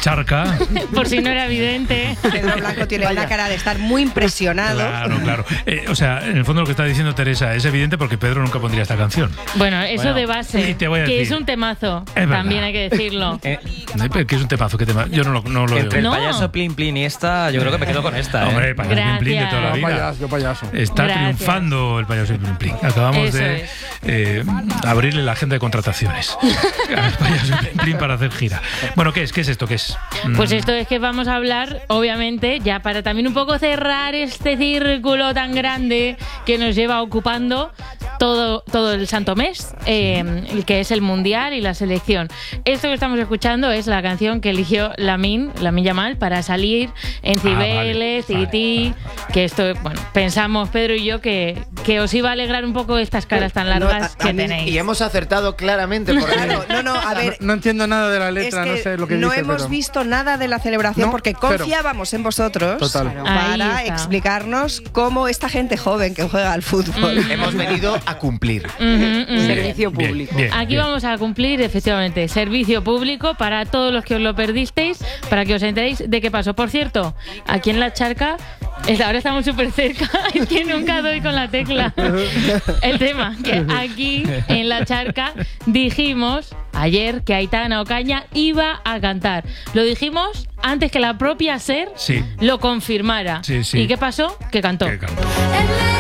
charca. Por si no era evidente. Pedro Blanco tiene una cara de estar muy impresionado. Claro. O sea, en el fondo lo que está diciendo Teresa es evidente porque Pedro nunca pondría esta canción. Bueno, eso de base, te voy a que decir, es un temazo, es también hay que decirlo. ¿Qué es un temazo? ¿Qué tema? Yo no lo Entre el No. payaso Plin Plin y esta, yo creo que me quedo con esta. Hombre, el payaso Plin Plin de toda la vida. Yo payaso. Está Gracias. triunfando el payaso Plin Plin. Acabamos Eso de abrirle la agenda de contrataciones al payaso Plin Plin para hacer gira. Bueno, ¿qué es? ¿Qué es esto? ¿Qué es? Pues esto es que vamos a hablar, obviamente, ya para también un poco cerrar este círculo tan grande que nos lleva ocupando todo el santo mes, que es el Mundial y la selección. Esto que estamos escuchando es la canción que eligió Lamine Yamal para salir en Cibeles, Tití, que esto, bueno, pensamos Pedro y yo que os iba a alegrar un poco estas caras tan largas que tenéis. Y hemos acertado claramente. Porque A ver, No entiendo nada de la letra, es que no sé lo que no dice. hemos pero... visto nada de la celebración No, porque cero. confiábamos en vosotros. Total. Para Ahí está. explicarnos cómo esta gente joven que juega al fútbol. hemos venido a cumplir. Servicio público. Bien, Aquí vamos a cumplir, efectivamente, servicio público para todos los que os lo perdisteis, para que os enteréis de qué pasó. Por cierto, aquí en La Charca, ahora estamos súper cerca, es que nunca doy con la tecla. El tema, que aquí en La Charca dijimos ayer que Aitana Ocaña iba a cantar. Lo dijimos antes que la propia SER Sí. lo confirmara. Sí. ¿Y qué pasó? Que cantó. ¿Qué canto? En